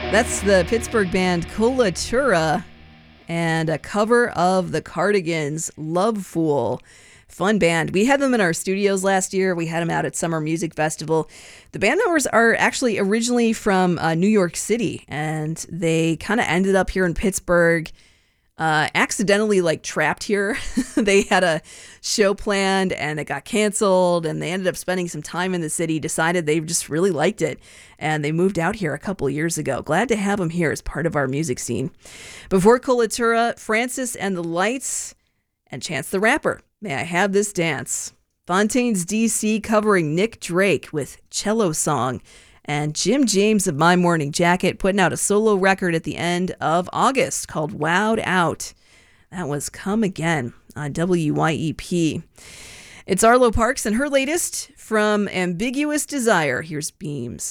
That's the Pittsburgh band Colatura and a cover of the Cardigans' Love Fool. Fun band. We had them in our studios last year. We had them out at Summer Music Festival. The band members are actually originally from New York City, and they kind of ended up here in Pittsburgh, accidentally trapped here. They had a show planned and it got canceled, and they ended up spending some time in the city, decided they just really liked it, and they moved out here a couple years ago. Glad to have them here as part of our music scene. Before Colatura, Francis and the Lights and Chance the Rapper, May I Have This Dance. Fontaine's DC covering Nick Drake with Cello Song. And Jim James of My Morning Jacket putting out a solo record at the end of August called Wowed Out. That was Come Again on WYEP. It's Arlo Parks and her latest from Ambiguous Desire. Here's Beams.